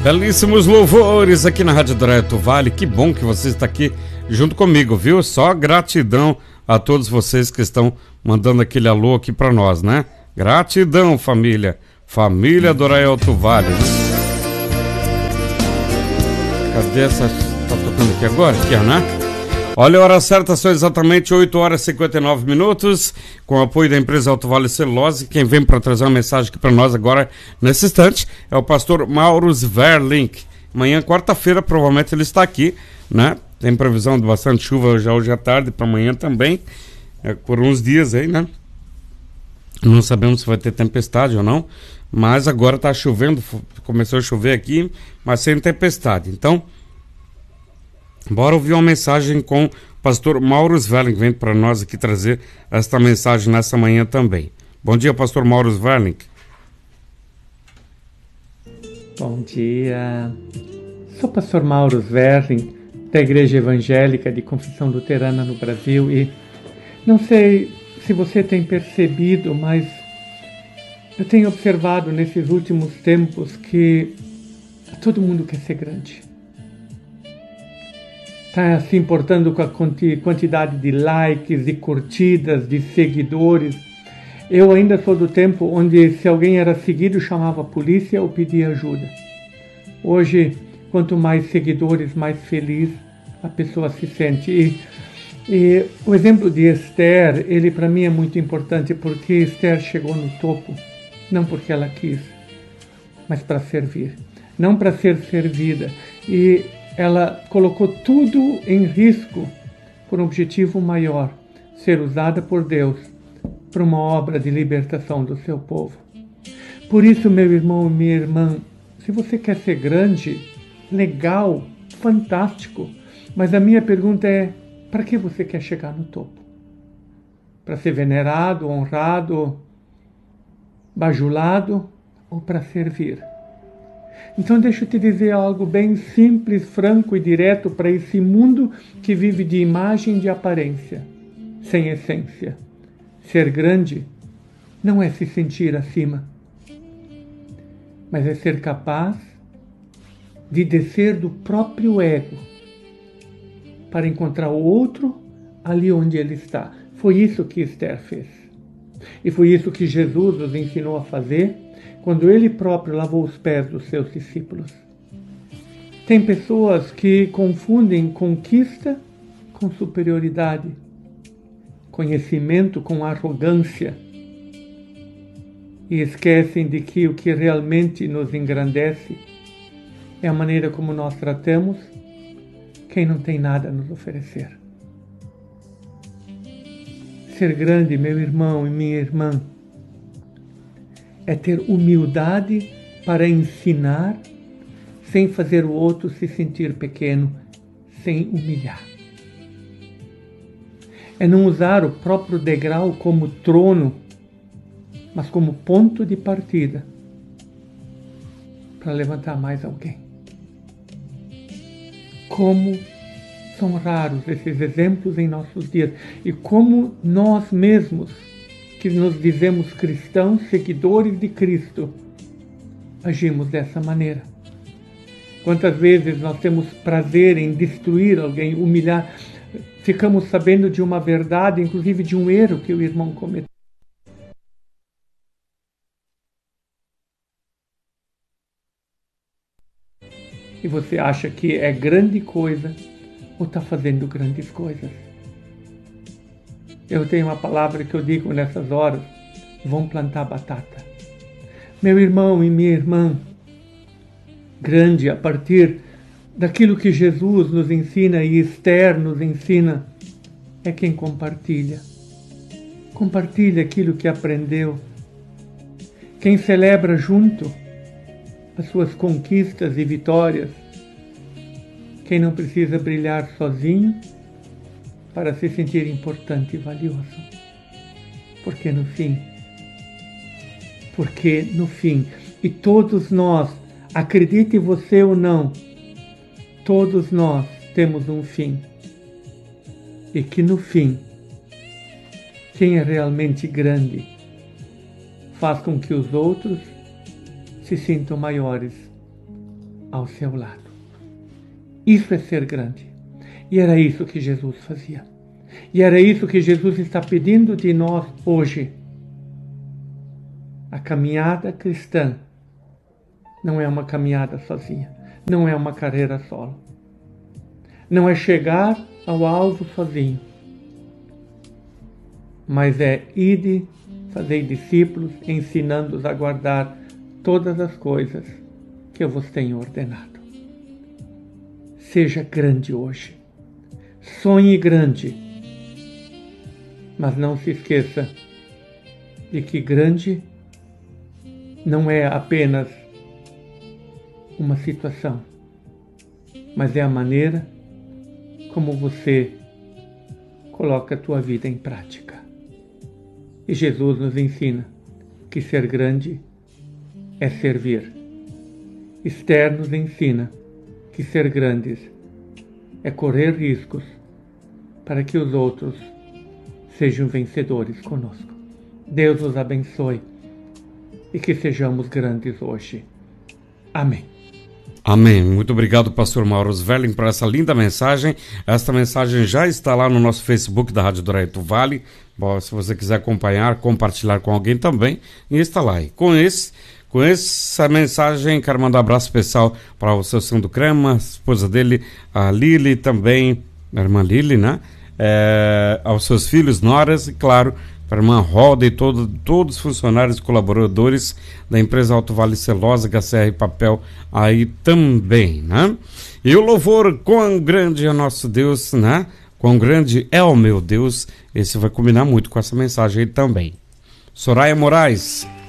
Belíssimos louvores aqui na Rádio Dorato Vale. Que bom que você está aqui junto comigo, viu? Só gratidão a todos vocês que estão mandando aquele alô aqui para nós, né? Gratidão, família. Família Dorato Vale. Cadê essa? Tá tocando aqui agora? Aqui, né? Olha, a hora certa são exatamente 8 horas e 59 minutos, com o apoio da empresa Alto Vale Celulose. Quem vem para trazer uma mensagem aqui para nós agora, nesse instante, é o pastor Mauro Sverlink. Amanhã, quarta-feira, provavelmente ele está aqui, né? Tem previsão de bastante chuva já hoje à tarde, para amanhã também, por uns dias aí, né? Não sabemos se vai ter tempestade ou não, mas agora está chovendo, começou a chover aqui, mas sem tempestade. Então, bora ouvir uma mensagem com o pastor Mauro Sverling, que vem para nós aqui trazer esta mensagem nessa manhã também. Bom dia, pastor Mauro Sverling. Bom dia. Sou o pastor Mauro Sverling, da Igreja Evangélica de Confissão Luterana no Brasil, e não sei se você tem percebido, mas eu tenho observado nesses últimos tempos que todo mundo quer ser grande. Está se importando com a quantidade de likes, de curtidas, de seguidores. Eu ainda sou do tempo onde, se alguém era seguido, chamava a polícia ou pedia ajuda. Hoje, quanto mais seguidores, mais feliz a pessoa se sente. E o exemplo de Esther, ele para mim é muito importante, porque Esther chegou no topo, não porque ela quis, mas para servir, não para ser servida. E ela colocou tudo em risco por um objetivo maior, ser usada por Deus para uma obra de libertação do seu povo. Por isso, meu irmão e minha irmã, se você quer ser grande, legal, fantástico, mas a minha pergunta é, para que você quer chegar no topo? Para ser venerado, honrado, bajulado ou para servir? Então deixa eu te dizer algo bem simples, franco e direto para esse mundo que vive de imagem e de aparência, sem essência. Ser grande não é se sentir acima, mas é ser capaz de descer do próprio ego para encontrar o outro ali onde ele está. Foi isso que Esther fez. E foi isso que Jesus nos ensinou a fazer quando ele próprio lavou os pés dos seus discípulos. Tem pessoas que confundem conquista com superioridade, conhecimento com arrogância, e esquecem de que o que realmente nos engrandece é a maneira como nós tratamos quem não tem nada a nos oferecer. Ser grande, meu irmão e minha irmã, é ter humildade para ensinar sem fazer o outro se sentir pequeno, sem humilhar. É não usar o próprio degrau como trono, mas como ponto de partida para levantar mais alguém. Como são raros esses exemplos em nossos dias, e como nós mesmos, que nos dizemos cristãos, seguidores de Cristo, agimos dessa maneira. Quantas vezes nós temos prazer em destruir alguém, humilhar, ficamos sabendo de uma verdade, inclusive de um erro que o irmão cometeu. E você acha que é grande coisa ou está fazendo grandes coisas? Eu tenho uma palavra que eu digo nessas horas: vão plantar batata. Meu irmão e minha irmã, grande a partir daquilo que Jesus nos ensina e Esther nos ensina, é quem compartilha. Compartilha aquilo que aprendeu. Quem celebra junto as suas conquistas e vitórias. Quem não precisa brilhar sozinho para se sentir importante e valioso. Porque no fim, e todos nós, acredite você ou não, todos nós temos um fim. E que no fim, quem é realmente grande faz com que os outros se sintam maiores ao seu lado. Isso é ser grande. E era isso que Jesus fazia. E era isso que Jesus está pedindo de nós hoje. A caminhada cristã não é uma caminhada sozinha. Não é uma carreira solo. Não é chegar ao alvo sozinho. Mas é ide, fazer discípulos, ensinando-os a guardar todas as coisas que eu vos tenho ordenado. Seja grande hoje. Sonhe grande. Mas não se esqueça de que grande não é apenas uma situação, mas é a maneira como você coloca a tua vida em prática. E Jesus nos ensina que ser grande é servir. Esther nos ensina que ser grandes é correr riscos para que os outros sejam vencedores conosco. Deus os abençoe e que sejamos grandes hoje. Amém. Amém. Muito obrigado, pastor Mauro Svelling, por essa linda mensagem. Esta mensagem já está lá no nosso Facebook da Rádio Douraito Vale. Bom, se você quiser acompanhar, compartilhar com alguém também, e está lá. E com essa mensagem, quero mandar um abraço especial para o seu Sandro Crema, a esposa dele, a Lili também, a irmã Lili, né? Aos seus filhos, noras e, claro, para a irmã Roda e todos os funcionários e colaboradores da empresa Alto Vale Celosa, HCR Papel aí também, né? E o louvor, quão grande é nosso Deus, né? Quão grande é o meu Deus, esse vai combinar muito com essa mensagem aí também. Soraya Moraes.